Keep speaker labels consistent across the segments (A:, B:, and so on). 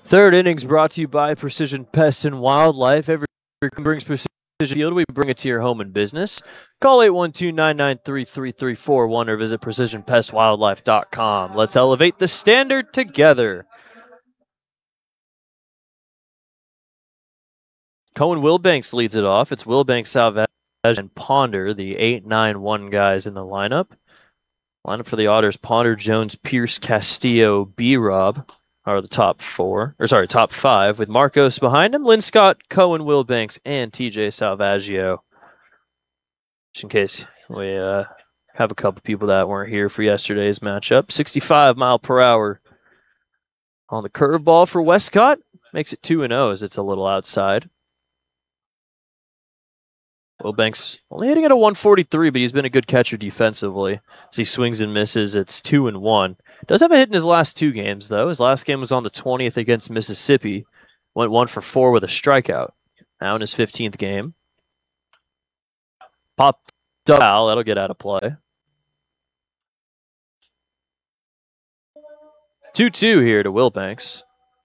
A: Third innings brought to you by Precision Pest and Wildlife. Every brings Precision Field. We bring it to your home and business. Call 812-993-3341 or visit precisionpestwildlife.com. Let's elevate the standard together. Cohen Wilbanks leads it off. It's Wilbanks, Salvage, and Ponder, the 8-9-1 guys in the lineup. Lineup for the Otters: Ponder, Jones, Pierce, Castillo, B-Rob are the top five, with Marcos behind him, Lynn Scott, Cohen Wilbanks, and TJ Salvaggio. Just in case we have a couple people that weren't here for yesterday's matchup. 65 mile per hour on the curveball for Westcott. Makes it 2-0 as it's a little outside. Wilbanks only hitting at a 143, but he's been a good catcher defensively. As he swings and misses, it's 2-1. Does have a hit in his last two games, though. His last game was on the 20th against Mississippi. Went 1 for 4 with a strikeout. Now in his 15th game. Popped foul. That'll get out of play. 2-2 here to Wilbanks.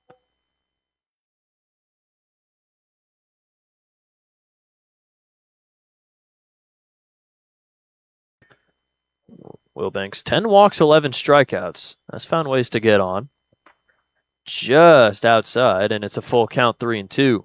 A: Wilbanks, 10 walks, 11 strikeouts. Has found ways to get on. Just outside, and it's a full count, 3-2.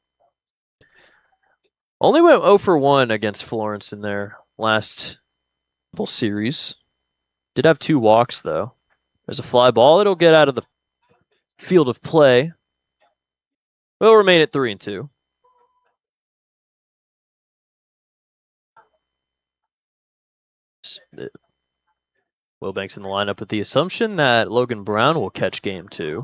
A: Only went 0 for 1 against Florence in their last couple series. Did have 2 walks, though. There's a fly ball. It'll get out of the field of play. Will remain at 3-2. Wilbanks in the lineup with the assumption that Logan Brown will catch game 2.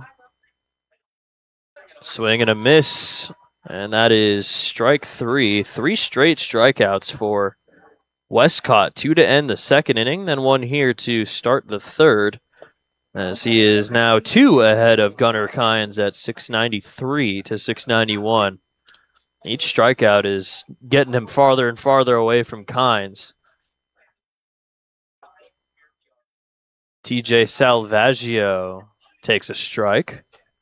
A: Swing and a miss, and that is strike 3. 3 straight strikeouts for Westcott. 2 to end the second inning, then 1 here to start the third, as he is now 2 ahead of Gunnar Kynes at 693 to 691. Each strikeout is getting him farther and farther away from Kynes. TJ Salvaggio takes a strike.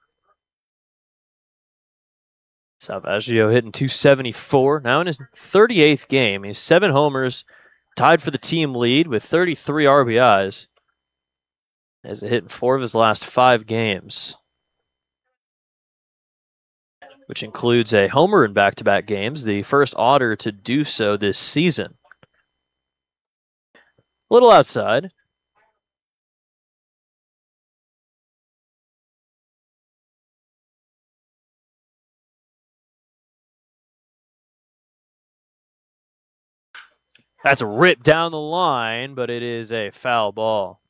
A: Salvaggio hitting 274. Now in his 38th game, he's 7 homers, tied for the team lead with 33 RBIs. Has a hit in 4 of his last 5 games, which includes a homer in back-to-back games, the first Otter to do so this season. A little outside. That's a rip down the line, but it is a foul ball.